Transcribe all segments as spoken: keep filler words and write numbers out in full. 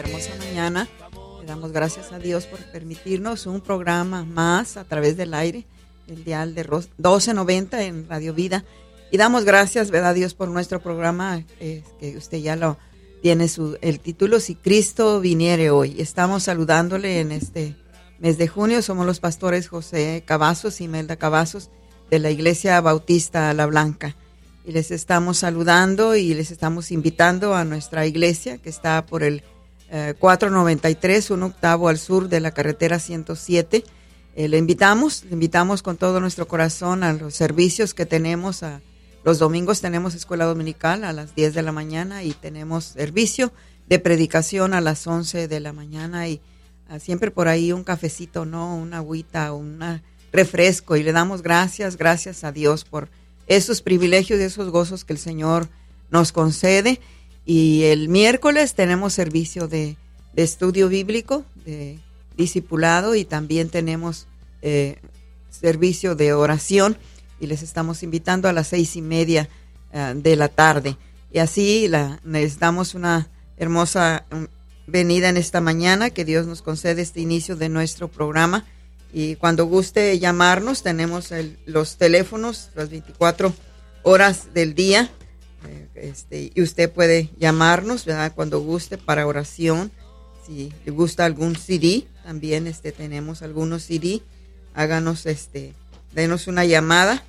hermosa mañana. Le damos gracias a Dios por permitirnos un programa más a través del aire, el dial de doce noventa en Radio Vida. Y damos gracias, ¿verdad, Dios, por nuestro programa, eh, que usted ya lo tiene su, el título, Si Cristo Viniere Hoy. Estamos saludándole en este mes de junio. Somos los pastores José Cavazos y Melda Cavazos de la Iglesia Bautista La Blanca. Y les estamos saludando y les estamos invitando a nuestra iglesia que está por el eh, cuatrocientos noventa y tres, un octavo al sur de la carretera ciento siete. Eh, le invitamos, le invitamos con todo nuestro corazón a los servicios que tenemos. A, los domingos tenemos escuela dominical a las diez de la mañana y tenemos servicio de predicación a las once de la mañana y a, siempre por ahí un cafecito, ¿no? Una agüita, un refresco, y le damos gracias, gracias a Dios por esos privilegios y esos gozos que el Señor nos concede. Y el miércoles tenemos servicio de, de estudio bíblico, de discipulado, y también tenemos eh, servicio de oración, y les estamos invitando a las seis y media uh, de la tarde. Y así la, les damos una hermosa venida en esta mañana, que Dios nos concede este inicio de nuestro programa. Y cuando guste llamarnos, tenemos el, los teléfonos, las veinticuatro horas del día, eh, este, y usted puede llamarnos, ¿verdad?, cuando guste para oración. Si le gusta algún C D, también este, tenemos algunos C D, háganos, este, denos una llamada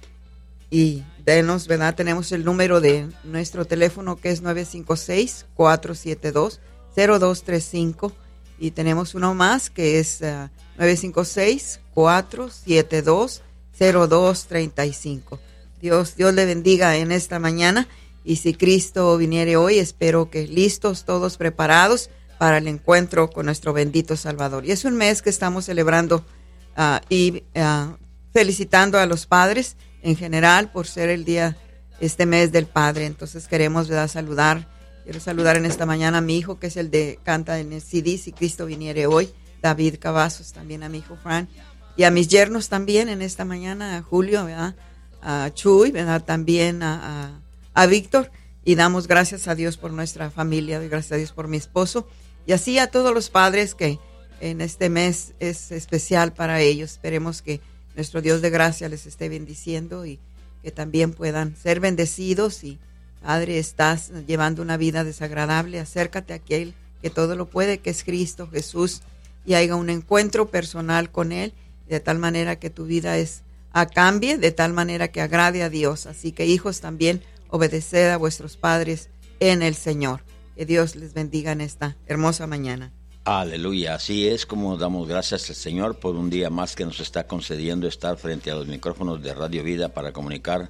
y denos, ¿verdad? Tenemos el número de nuestro teléfono, que es nueve cinco seis, cuatro siete dos, cero dos tres cinco. Y tenemos uno más que es uh, nueve cinco seis, cuatro siete dos, cero dos tres cinco. Dios, Dios le bendiga en esta mañana. Y si Cristo viniere hoy, espero que listos, todos preparados para el encuentro con nuestro bendito Salvador. Y es un mes que estamos celebrando uh, y uh, felicitando a los padres en general por ser el día, este mes del Padre. Entonces queremos, ¿verdad?, saludar. Quiero saludar en esta mañana a mi hijo, que es el de canta en el C D, Si Cristo Viniere Hoy, David Cavazos, también a mi hijo Fran, y a mis yernos también en esta mañana, a Julio, ¿verdad?, a Chuy, ¿verdad?, también a, a, a Víctor, y damos gracias a Dios por nuestra familia, y gracias a Dios por mi esposo, y así a todos los padres que en este mes es especial para ellos. Esperemos que nuestro Dios de gracia les esté bendiciendo y que también puedan ser bendecidos. Y Padre, estás llevando una vida desagradable, acércate a aquel que todo lo puede, que es Cristo Jesús, y haga un encuentro personal con Él, de tal manera que tu vida es a cambie, de tal manera que agrade a Dios. Así que, hijos, también obedeced a vuestros padres en el Señor. Que Dios les bendiga en esta hermosa mañana. Aleluya, así es como damos gracias al Señor por un día más que nos está concediendo estar frente a los micrófonos de Radio Vida para comunicar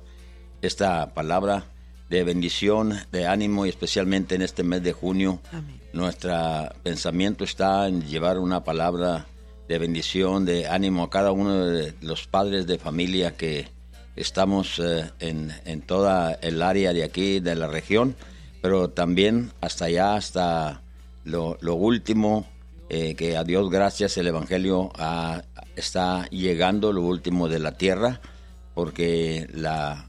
esta palabra de bendición, de ánimo, y especialmente en este mes de junio. Amén. Nuestro pensamiento está en llevar una palabra de bendición, de ánimo a cada uno de los padres de familia que estamos eh, en, en toda el área de aquí, de la región, pero también hasta allá, hasta lo, lo último, eh, que a Dios gracias el Evangelio a, está llegando, lo último de la tierra, porque la...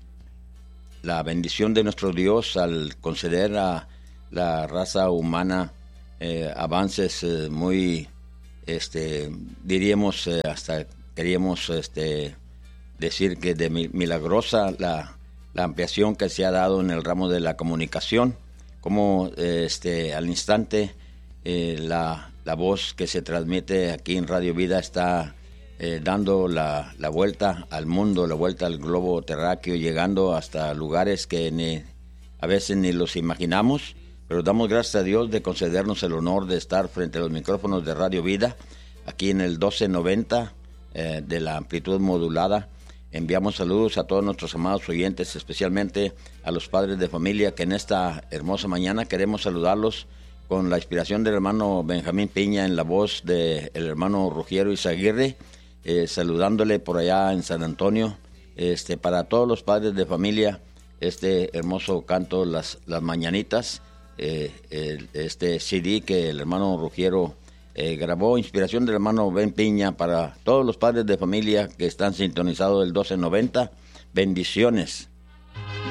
La bendición de nuestro Dios al conceder a la raza humana eh, avances eh, muy, este, diríamos, eh, hasta queríamos este, decir que de milagrosa la, la ampliación que se ha dado en el ramo de la comunicación, como eh, este, al instante eh, la, la voz que se transmite aquí en Radio Vida está Eh, dando la, la vuelta al mundo, la vuelta al globo terráqueo, llegando hasta lugares que ni, a veces ni los imaginamos, pero damos gracias a Dios de concedernos el honor de estar frente a los micrófonos de Radio Vida, aquí en el doce noventa eh, de la amplitud modulada. Enviamos saludos a todos nuestros amados oyentes, especialmente a los padres de familia, que en esta hermosa mañana queremos saludarlos con la inspiración del hermano Benjamín Piña en la voz del hermano Rugiero Izaguirre, Eh, saludándole por allá en San Antonio, este, para todos los padres de familia, este hermoso canto, las, las mañanitas, eh, el, este C D que el hermano Rugiero eh, grabó, inspiración del hermano Ben Piña, para todos los padres de familia que están sintonizados del doce noventa. Bendiciones.